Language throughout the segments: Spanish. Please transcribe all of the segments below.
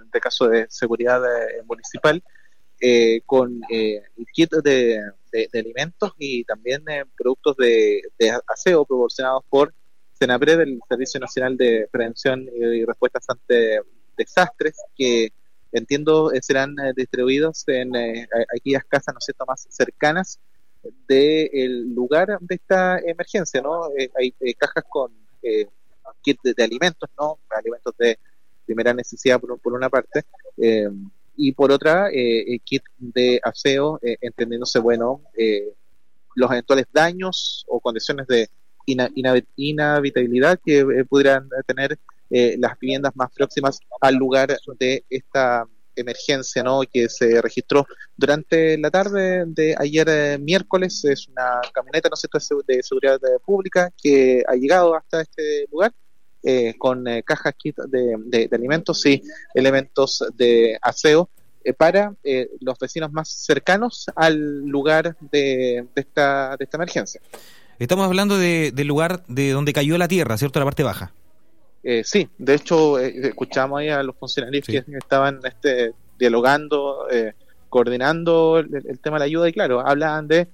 de caso de seguridad municipal, con kit de alimentos y también productos de aseo proporcionados por Senapred, el Servicio Nacional de Prevención y Respuestas ante Desastres, que entiendo serán distribuidos en aquellas casas, ¿no es cierto?, más cercanas del lugar de esta emergencia, ¿no? Hay cajas con kit de alimentos, ¿no? Alimentos de primera necesidad por una parte, y por otra, kit de aseo, entendiéndose, bueno, los eventuales daños o condiciones de inhabitabilidad que pudieran tener las viviendas más próximas al lugar de esta emergencia, ¿no?, que se registró durante la tarde de ayer miércoles. Es una camioneta, ¿no sé?, de seguridad pública que ha llegado hasta este lugar con cajas kit de alimentos y elementos de aseo para los vecinos más cercanos al lugar de esta emergencia. Estamos hablando del lugar de donde cayó la tierra, ¿cierto? La parte baja. Sí, de hecho, escuchamos ahí a los funcionarios que estaban dialogando, coordinando el tema de la ayuda, y claro, hablaban de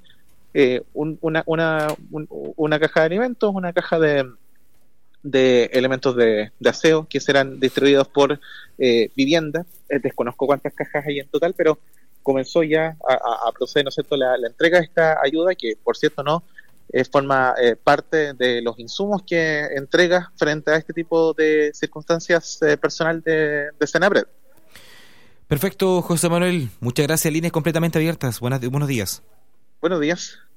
una caja de alimentos, una caja de elementos de aseo que serán distribuidos por vivienda. Desconozco cuántas cajas hay en total, pero comenzó ya a proceder, ¿no es cierto?, la entrega de esta ayuda, que por cierto no forma parte de los insumos que entrega frente a este tipo de circunstancias personal de Senapred. Perfecto, José Manuel. Muchas gracias. Líneas completamente abiertas. Buenos días. Buenos días.